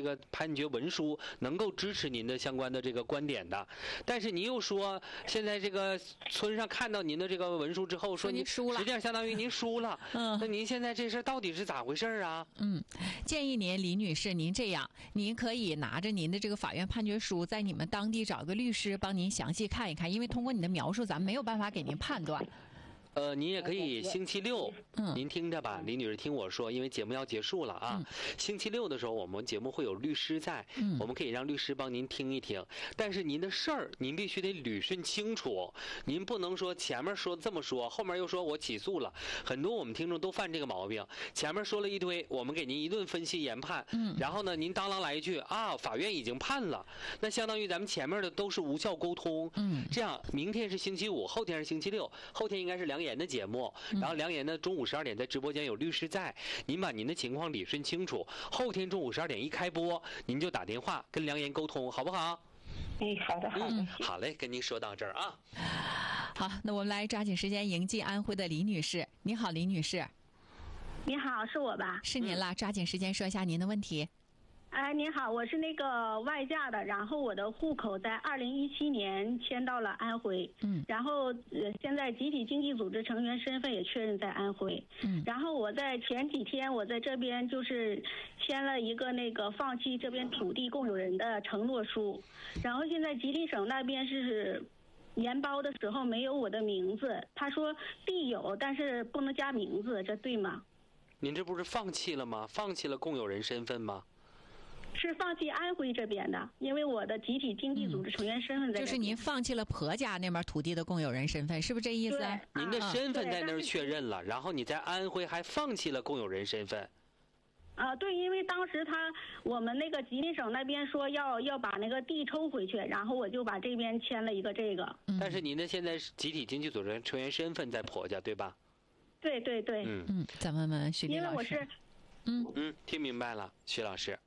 个判决文书能够支持您的相关的这个观点的。但是您又说现在这个村上看到您的这个文书之后说您输了， 实际上相当于您输了。那您现在这事到底是咋回事啊？ 建议您李女士，您这样，您可以拿着您的这个法院判决书，在你们当地找个律师帮您详细看一看，因为通过你的描述，咱们没有办法给您判断。 您也可以星期六，您听着吧，李女士听我说，因为节目要结束了啊。星期六的时候，我们节目会有律师在，我们可以让律师帮您听一听。但是您的事儿，您必须得捋顺清楚，您不能说前面说这么说，后面又说我起诉了。很多我们听众都犯这个毛病，前面说了一堆，我们给您一顿分析研判，然后呢，您当啷来一句啊，法院已经判了，那相当于咱们前面的都是无效沟通。这样明天是星期五，后天是星期六，后天应该是梁岩的节目，然后梁岩呢中午12点在直播间有律师在，您把您的情况理顺清楚，后天中午12点一开播，您就打电话跟梁岩沟通，好不好？ 好的，好的， 好嘞，跟您说到这儿啊。 好，那我们来抓紧时间迎接安徽的李女士。你好，李女士。 你好，是我吧？ 是您啦，抓紧时间说一下您的问题。 您好，我是那个外嫁的，然后我的户口在2017年迁到了安徽，然后现在集体经济组织成员身份也确认在安徽，然后我在前几天我在这边就是签了一个那个放弃这边土地共有人的承诺书，然后现在吉林省那边是研包的时候没有我的名字，他说地有，但是不能加名字，这对吗？ 您这不是放弃了吗？放弃了共有人身份吗？ 是放弃安徽这边的，因为我的集体经济组织成员身份在这边。 就是您放弃了婆家那边土地的共有人身份，是不是这意思？ 您的身份在那儿确认了，然后你在安徽还放弃了共有人身份。 对，因为当时我们那个吉林省那边说要把那个地抽回去，然后我就把这边签了一个这个。 但是您的现在是集体经济组织成员身份在婆家，对吧？ 对对对。 再问问徐丽老师。 因为我是。 听明白了，徐老师。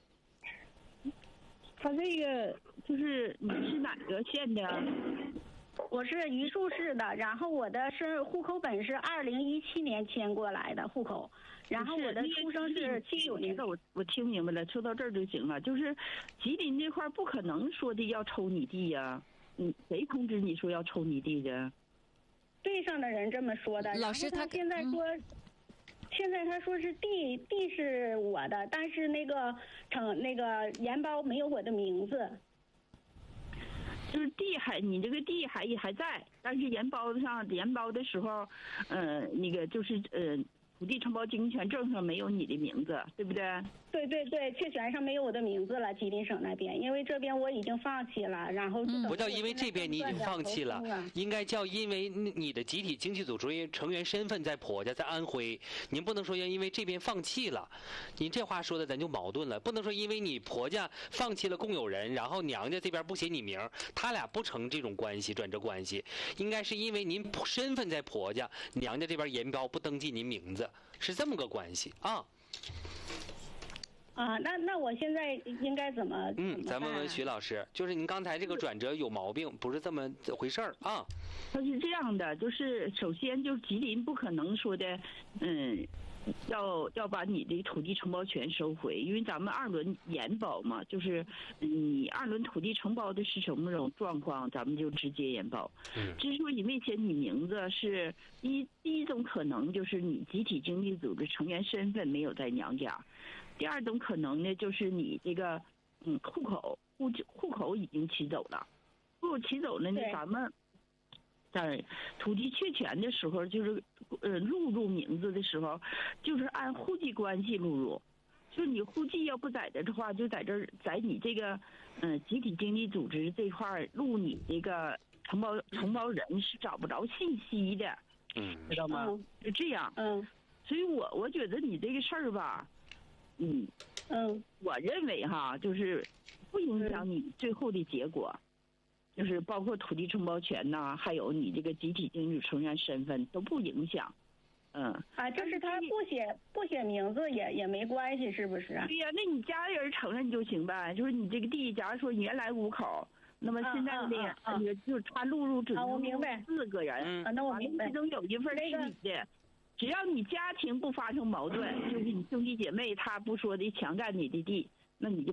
他这个就是你是哪个县的？ 我是榆树市的，然后我的户口本是2017年迁过来的户口，然后我的出生是79年。 我听明白了，说到这儿就行了。就是吉林这块不可能说的要抽你地呀，谁通知你说要抽你地的？ 队上的人这么说的。 老师他现在说。现在他说是地是我的，但是那个研包没有我的名字。 就是你这个地还在，但是研包的时候，那个就是土地承包经营权证上没有你的名字，对不对？ 对对对，确权上没有我的名字了，吉林省那边，因为这边我已经放弃了，然后不叫因为这边你已经放弃了，应该叫因为你的集体经济组织成员身份在婆家，在安徽，您不能说因为这边放弃了，你这话说的咱就矛盾了，不能说因为你婆家放弃了共有人，然后娘家这边不写你名，他俩不成这种关系转折关系，应该是因为您身份在婆家，娘家这边研包不登记您名字，是这么个关系啊。 那我现在应该怎么？ 咱问问徐老师，就是您刚才这个转折有毛病，不是这么回事儿啊。 它是这样的，就是首先就是吉林不可能说的，要把你的土地承包权收回，因为咱们2轮研包嘛，就是你2轮土地承包的是什么种状况，咱们就直接研包。至于说你未写你名字，是第一种可能就是你集体经济组织成员身份没有在娘家，第二种可能呢就是你这个户口已经起走了，户口起走了呢，咱们在土地确权的时候，就是录入名字的时候，就是按户籍关系录入。就你户籍要不在这的话，就在你这个集体经济组织这块录你这个承包人是找不着信息的，知道吗？就这样。所以我觉得你这个事儿吧，我认为哈，就是不影响你最后的结果。就是包括土地承包权呐，还有你这个集体经济成员身份都不影响， 就是他不写名字也没关系，是不是？ 对呀，那你家人承认就行呗。就是你这个地，假如说你原来5口，那么现在呢，就是他录入只能4个人， 那我明白。 其中有一份是你的，只要你家庭不发生矛盾，就是你兄弟姐妹他不说的强占你的地，那你就